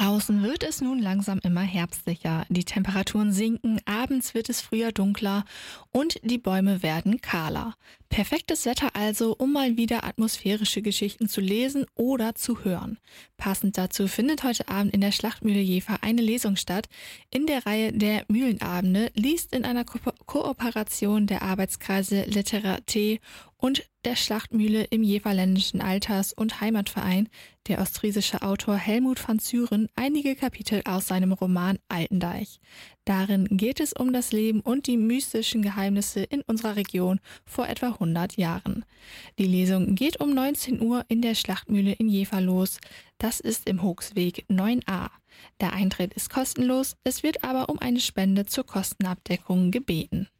Draußen wird es nun langsam immer herbstlicher. Die Temperaturen sinken, abends wird es früher dunkler und die Bäume werden kahler. Perfektes Wetter also, um mal wieder atmosphärische Geschichten zu lesen oder zu hören. Passend dazu findet heute Abend in der Schlachtmühle Jever eine Lesung statt. In der Reihe der Mühlenabende liest in einer Kooperation der Arbeitskreise Literaté und der Schlachtmühle im Jeverländischen Alters- und Heimatverein der ostfriesische Autor Helmut van Zyren einige Kapitel aus seinem Roman Altendeich. Darin geht es um das Leben und die mystischen Geheimnisse in unserer Region vor etwa 100 Jahren. Die Lesung geht um 19 Uhr in der Schlachtmühle in Jever los. Das ist im Hochsweg 9a. Der Eintritt ist kostenlos, es wird aber um eine Spende zur Kostenabdeckung gebeten.